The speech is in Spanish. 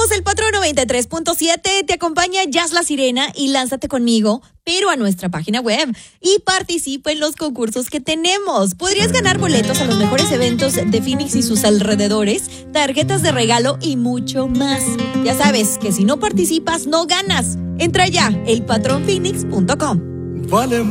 Somos el Patrón 93.7, te acompaña Jazz La Sirena y lánzate conmigo, pero a nuestra página web y participa en los concursos que tenemos. Podrías ganar boletos a los mejores eventos de Phoenix y sus alrededores, tarjetas de regalo y mucho más. Ya sabes que si no participas, no ganas. Entra ya, elpatronphoenix.com. Vale